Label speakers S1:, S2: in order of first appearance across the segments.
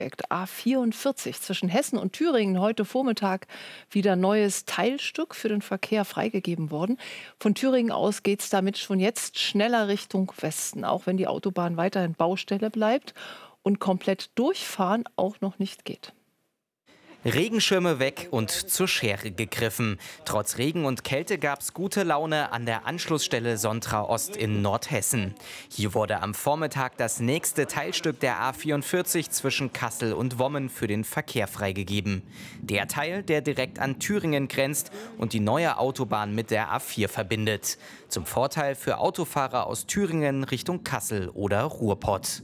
S1: A44 zwischen Hessen und Thüringen heute Vormittag wieder neues Teilstück für den Verkehr freigegeben worden. Von Thüringen aus geht es damit schon jetzt schneller Richtung Westen, auch wenn die Autobahn weiterhin Baustelle bleibt und komplett durchfahren auch noch nicht geht.
S2: Regenschirme weg und zur Schere gegriffen. Trotz Regen und Kälte gab es gute Laune an der Anschlussstelle Sontra Ost in Nordhessen. Hier wurde am Vormittag das nächste Teilstück der A44 zwischen Kassel und Wommen für den Verkehr freigegeben. Der Teil, der direkt an Thüringen grenzt und die neue Autobahn mit der A4 verbindet. Zum Vorteil für Autofahrer aus Thüringen Richtung Kassel oder Ruhrpott.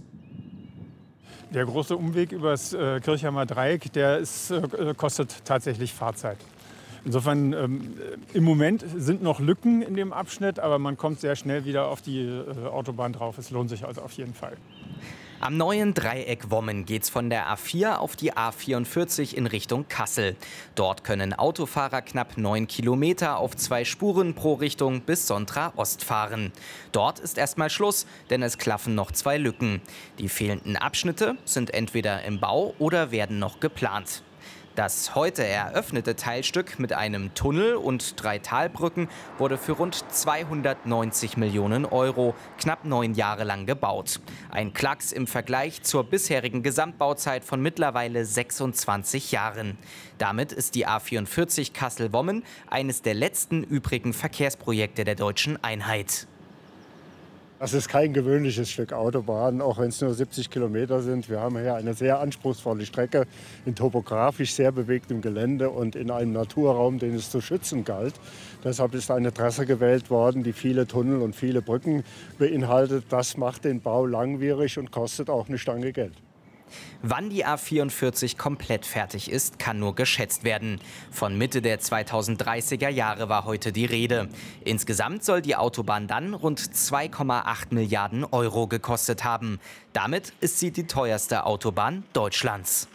S3: Der große Umweg über das Kirchheimer Dreieck, kostet tatsächlich Fahrzeit. Insofern, im Moment sind noch Lücken in dem Abschnitt, aber man kommt sehr schnell wieder auf die Autobahn drauf. Es lohnt sich also auf jeden Fall.
S2: Am neuen Dreieck Wommen geht's von der A4 auf die A44 in Richtung Kassel. Dort können Autofahrer knapp 9 Kilometer auf 2 Spuren pro Richtung bis Sontra Ost fahren. Dort ist erstmal Schluss, denn es klaffen noch 2 Lücken. Die fehlenden Abschnitte sind entweder im Bau oder werden noch geplant. Das heute eröffnete Teilstück mit einem Tunnel und 3 Talbrücken wurde für rund 290 Millionen Euro knapp 9 Jahre lang gebaut. Ein Klacks im Vergleich zur bisherigen Gesamtbauzeit von mittlerweile 26 Jahren. Damit ist die A44 Kassel-Wommen eines der letzten übrigen Verkehrsprojekte der deutschen Einheit.
S4: Das ist kein gewöhnliches Stück Autobahn, auch wenn es nur 70 Kilometer sind. Wir haben hier eine sehr anspruchsvolle Strecke in topografisch sehr bewegtem Gelände und in einem Naturraum, den es zu schützen galt. Deshalb ist eine Trasse gewählt worden, die viele Tunnel und viele Brücken beinhaltet. Das macht den Bau langwierig und kostet auch eine Stange Geld.
S2: Wann die A44 komplett fertig ist, kann nur geschätzt werden. Von Mitte der 2030er Jahre war heute die Rede. Insgesamt soll die Autobahn dann rund 2,8 Milliarden Euro gekostet haben. Damit ist sie die teuerste Autobahn Deutschlands.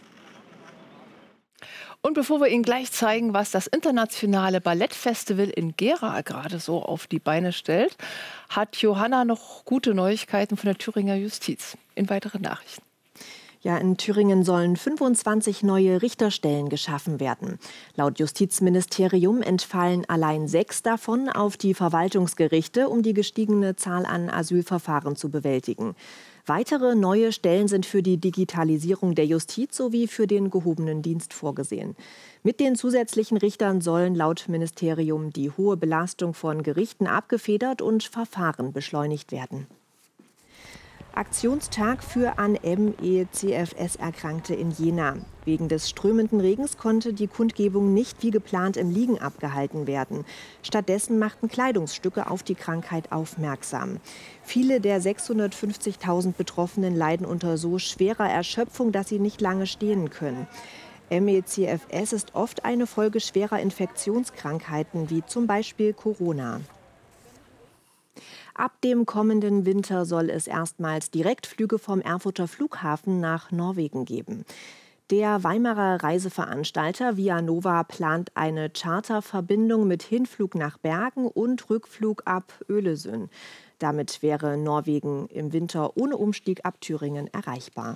S1: Und bevor wir Ihnen gleich zeigen, was das internationale Ballettfestival in Gera gerade so auf die Beine stellt, hat Johanna noch gute Neuigkeiten von der Thüringer Justiz. In weiteren Nachrichten.
S5: Ja, in Thüringen sollen 25 neue Richterstellen geschaffen werden. Laut Justizministerium entfallen allein 6 davon auf die Verwaltungsgerichte, um die gestiegene Zahl an Asylverfahren zu bewältigen. Weitere neue Stellen sind für die Digitalisierung der Justiz sowie für den gehobenen Dienst vorgesehen. Mit den zusätzlichen Richtern sollen laut Ministerium die hohe Belastung von Gerichten abgefedert und Verfahren beschleunigt werden. Aktionstag für an ME/CFS-Erkrankte in Jena. Wegen des strömenden Regens konnte die Kundgebung nicht wie geplant im Liegen abgehalten werden. Stattdessen machten Kleidungsstücke auf die Krankheit aufmerksam. Viele der 650.000 Betroffenen leiden unter so schwerer Erschöpfung, dass sie nicht lange stehen können. ME/CFS ist oft eine Folge schwerer Infektionskrankheiten wie zum Beispiel Corona. Ab dem kommenden Winter soll es erstmals Direktflüge vom Erfurter Flughafen nach Norwegen geben. Der Weimarer Reiseveranstalter Vianova plant eine Charterverbindung mit Hinflug nach Bergen und Rückflug ab Öresund. Damit wäre Norwegen im Winter ohne Umstieg ab Thüringen erreichbar.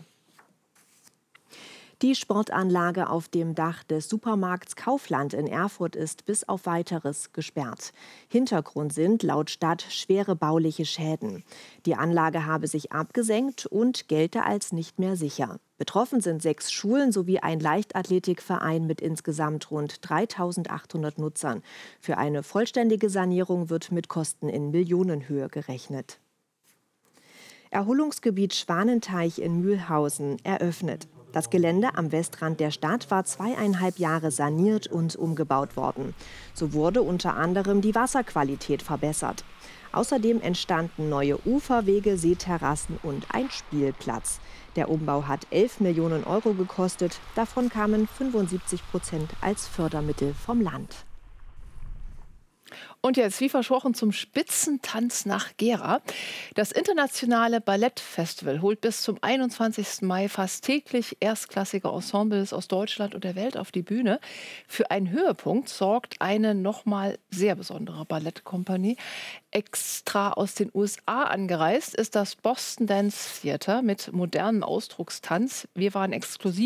S5: Die Sportanlage auf dem Dach des Supermarkts Kaufland in Erfurt ist bis auf Weiteres gesperrt. Hintergrund sind laut Stadt schwere bauliche Schäden. Die Anlage habe sich abgesenkt und gelte als nicht mehr sicher. Betroffen sind 6 Schulen sowie ein Leichtathletikverein mit insgesamt rund 3.800 Nutzern. Für eine vollständige Sanierung wird mit Kosten in Millionenhöhe gerechnet. Erholungsgebiet Schwanenteich in Mühlhausen eröffnet. Das Gelände am Westrand der Stadt war 2,5 Jahre saniert und umgebaut worden. So wurde unter anderem die Wasserqualität verbessert. Außerdem entstanden neue Uferwege, Seeterrassen und ein Spielplatz. Der Umbau hat 11 Millionen Euro gekostet. Davon kamen 75% als Fördermittel vom Land.
S1: Und jetzt, wie versprochen, zum Spitzentanz nach Gera. Das internationale Ballettfestival holt bis zum 21. Mai fast täglich erstklassige Ensembles aus Deutschland und der Welt auf die Bühne. Für einen Höhepunkt sorgt eine nochmal sehr besondere Ballettkompanie. Extra aus den USA angereist ist das Boston Dance Theater mit modernem Ausdruckstanz. Wir waren exklusiv